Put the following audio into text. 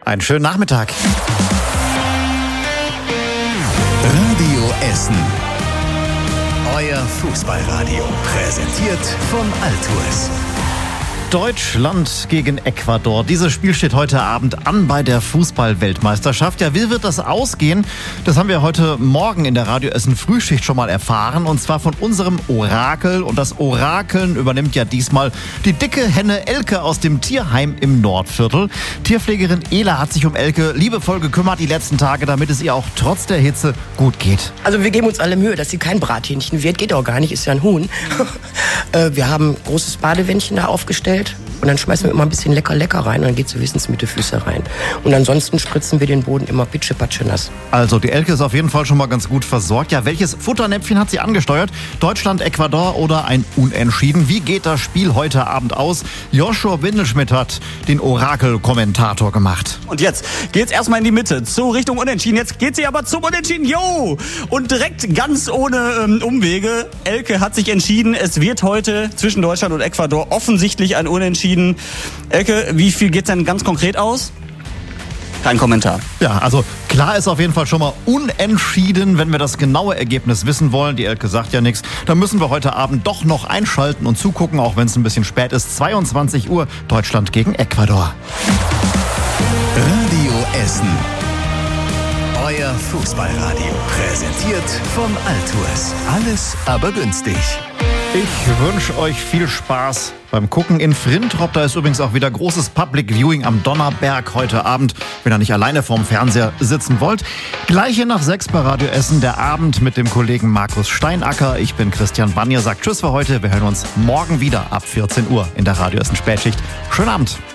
Einen schönen Nachmittag. Radio Essen. Euer Fußballradio. Präsentiert von Altues. Deutschland gegen Ecuador. Dieses Spiel steht heute Abend an bei der Fußball-Weltmeisterschaft. Ja, wie wird das ausgehen? Das haben wir heute Morgen in der Radio Essen Frühschicht schon mal erfahren. Und zwar von unserem Orakel. Und das Orakeln übernimmt ja diesmal die dicke Henne Elke aus dem Tierheim im Nordviertel. Tierpflegerin Ela hat sich um Elke liebevoll gekümmert die letzten Tage, damit es ihr auch trotz der Hitze gut geht. Also wir geben uns alle Mühe, dass sie kein Brathähnchen wird. Geht auch gar nicht, ist ja ein Huhn. Wir haben ein großes Badewändchen da aufgestellt. Und dann schmeißen wir immer ein bisschen lecker rein und dann geht sie wenigstens mit den Füßen rein. Und ansonsten spritzen wir den Boden immer pitschepatsche nass. Also die Elke ist auf jeden Fall schon mal ganz gut versorgt. Ja, welches Futternäpfchen hat sie angesteuert? Deutschland, Ecuador oder ein Unentschieden? Wie geht das Spiel heute Abend aus? Joshua Windelschmidt hat den Orakel-Kommentator gemacht. Und jetzt geht's erstmal in die Mitte, zur Richtung Unentschieden. Jetzt geht sie aber zum Unentschieden. Jo! Und direkt ganz ohne Umwege. Elke hat sich entschieden, es wird heute zwischen Deutschland und Ecuador offensichtlich ein Unentschieden. Elke, wie viel geht's denn ganz konkret aus? Kein Kommentar. Ja, also klar ist auf jeden Fall schon mal unentschieden. Wenn wir das genaue Ergebnis wissen wollen, die Elke sagt ja nichts, dann müssen wir heute Abend doch noch einschalten und zugucken, auch wenn es ein bisschen spät ist. 22 Uhr, Deutschland gegen Ecuador. Radio Essen. Euer Fußballradio. Präsentiert von Altues. Alles aber günstig. Ich wünsche euch viel Spaß beim Gucken in Frintrop. Da ist übrigens auch wieder großes Public Viewing am Donnerberg heute Abend, wenn ihr nicht alleine vorm Fernseher sitzen wollt. Gleiche nach 6 bei Radio Essen, der Abend mit dem Kollegen Markus Steinacker. Ich bin Christian Bannier, sagt Tschüss für heute. Wir hören uns morgen wieder ab 14 Uhr in der Radio Essen Spätschicht. Schönen Abend.